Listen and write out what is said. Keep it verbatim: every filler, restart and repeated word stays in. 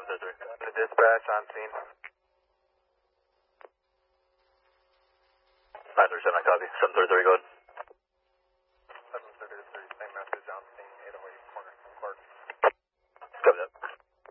seven three three. Dispatch on scene. nine three seven, I copy. seven three three, go ahead.